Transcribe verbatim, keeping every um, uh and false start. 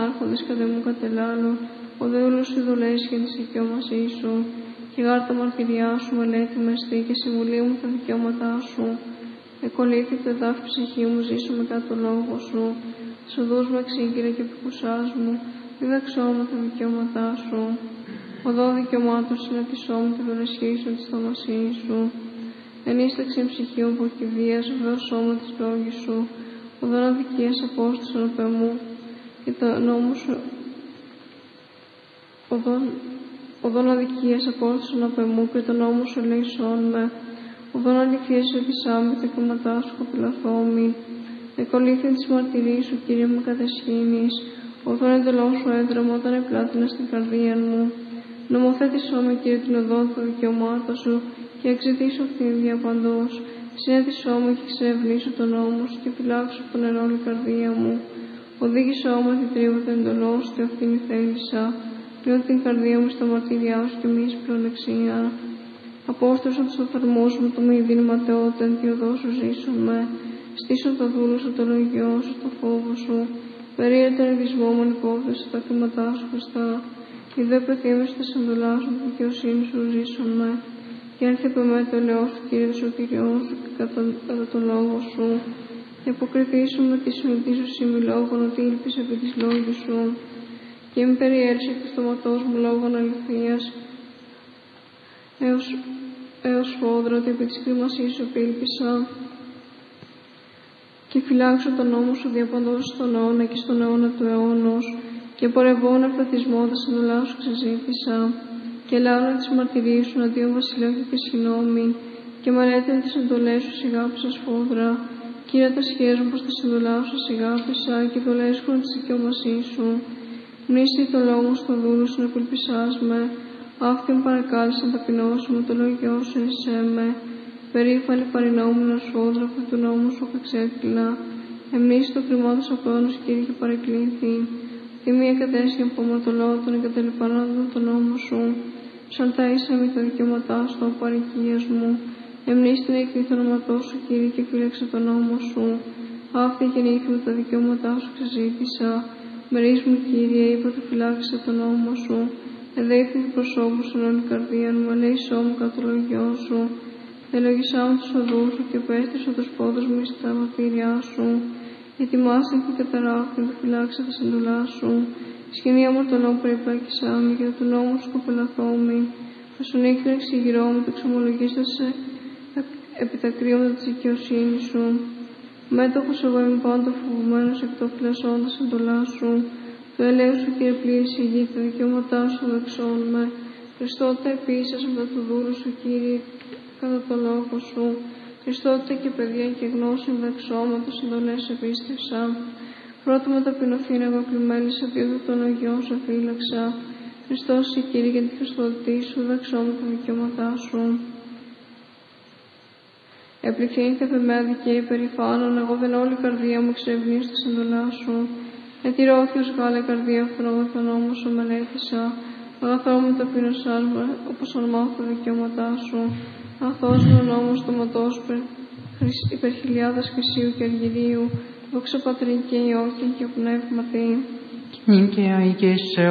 άρχοντες κατ' εμού κατελάλω, ο δε ούλος ειδωλές και τη δικαιώμασή σου. Και γάρ τα μαρτυριά σου μελέτη με εστί και συμβουλή μου τα δικαιώματά σου. Εκολύθη το εδάφη ψυχή μου, ζήσω με κάτω λόγο σου. Σου δούς με εξήγηρε και επικουσάς μου, διδαξώ με τα δικαιώματά σου. Οδό δικαιωμάτων συναντησώ με τη δολεσχήσεων της θαυμασίας σου. Ενίσταξε ψυχή μου από κηδείας, βεβαίωσό με τις λόγες σου. Οδόν αδικίας απόστασον απ' εμού και τα νόμου σου. Οδόν, οδόν αδικίας απόστασον απ' εμού και το νόμο σου ελέησόν με. Οδόν αληθείας επισάμει τα κομματά σου κοπηλαθόμη. Εκολύθην της μαρτυρίας σου, Κύριε μου, κατεσχήνης. Οδόν εντελών σου έδραμα όταν επλάτηνα στην καρδία μου. Νομοθέτησό με, Κύριε, την οδόν των δικαιωμάτων σου και εξητήσω αυτήν διαπαντός. Συνέτησό με και ξεευνήσω τον νόμο σου και φυλάξω τον νερόν η καρδία μου. Οδήγησό με την τρίβα των εντολών σου και αυτήν η θέλησα. Πλέον την καρδία μου στα μαρτυριά σου και μη εις πλεονεξία. Απόστρωσον τους αφαρμούς μου, το μη δυναματαιότητα εν τη οδό σου ζήσον με. Στήσον τα δούλου σου, το λογιό σου, το φόβο σου. Περίεργα τον ειδισμό μου, ανυπόθεση, τα χρήματά σου Χριστά. Η δε πεθύμεση τα σαντολά σου, τη δικαιοσύνη σου ζήσον με. Και έρθει από εμέ το ελαιός του, Κύριε, το σωτηριό σου και κατά, κατά τον λόγο σου. Και αποκριθήσου με τη συνετή σου συμβιλόγων, ότι ήλπισε επί της λόγης σου. Και μη περιέλυσε εκ του στόματός μου λόγων αληθείας, έως, έως φόδρα, ότι επί της κρίμασής σου επήλπισα. Και φυλάξω τον νόμο σου διαπαντός στον αιώνα και στον αιώνα του αιώνος. Και πορευών ευθετισμό τα συνολά σου ξεζήτησα. Και λάωνα τις μαρτυρίες σου αντίον βασιλέου και συγγνώμη. Και μελέτην τις εντολές σου σιγάπησα σφόδρα. Κύριε, τα σχέσεις μου προς τα συνολά σου σιγάπησα και δολέσχουν της δικαιωμασής σου. Μνήστη το λόγο στο δούλο σου να απελπισάς με. Αυτήν παρακάλεσαν ταπεινώσου μου, το λόγιο σου εσέ με. Περήφανη παρεινόμουν σφόδρα από του νόμου σου εξέκλεινα. Εμνήστη το κρυμάτος απόνους, Κύριε, και παρεκκλήθη. Τιμία κατέσχει από μορτολότων, εγκαταλειπανόντων τον νόμο σου. Ψαλτάησα με τα δικαιώματά σου, από παροικίας μου. Εμνήστη την εκδί το όνοματό σου, Κύριε, και φύλαξε τον νόμο σου. Αυτή γεννήθη με τα δικαιώματά σου ξεζήτησα. Μερίς μου, Κύριε, είπα το φυλάξε τον νόμο σου. Εδέχθη του προσώπου σου όλη καρδία μου, ελέησό μου κατά το λογιό σου. Ελογισά μου τους οδούς σου και πέστησα τους πόδους μου στα μαρτύριά σου. Ετοιμάσαι την καταράκτη του φυλάξε τα συντολά σου. Σκηνή αμορτωλών περιπλάκησά μου, για του νόμου σου κοπελαθόμη. Θα σου νύχτω εξηγηρώ μου, το εξομολογήστε σε επί τα κρύωματα της δικαιοσύνης σου. Μέτοχος εγώ είμαι πάντα φοβουμένος εκ των φυλασσόντας εντολά σου. Το ελέος σου, Κύριε, πλήρησε η γη, τα δικαιώματά σου δεξών με. Χριστότητα επίσης μετά του δούλου σου, Κύριε, κατά το λόγο σου. Χριστότητα και παιδιά και γνώση δεξώματος εντολές επίστευσα. Πρώτα με ταπεινωθήν εγώ κλιμέλησα, διότι των Αγιών σου φύλαξα. Χριστός η Κύριε, για τη Χριστότητή σου δεξώμα τα δικαιώματά σου. Επληξήνεται επ' εμέ δικαίη περηφάνων, εγώ δεν όλη η καρδία μου εξευνήσω στα συντολά σου. Ετηρώθιος γάλα η καρδία αυτόν, εγώ τον νόμο σου μελέτησα. Αγαθό μου ταπεινωσάς μου, όπως ονομάω τα δικαιώματά σου. Αγαθός μου ο νόμος στοματός υπερχιλιάδας χρυσίου και αργυρίου. Δόξα Πατρί και Υιό και Αγίου Πνεύματι. Νυν και αεί και